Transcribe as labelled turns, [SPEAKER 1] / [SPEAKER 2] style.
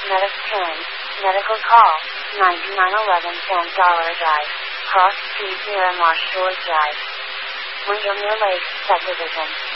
[SPEAKER 1] Medicare. Medical call, 9911 $10 Drive. Cross Street near Marshall Drive. William Your Lake, subdivision.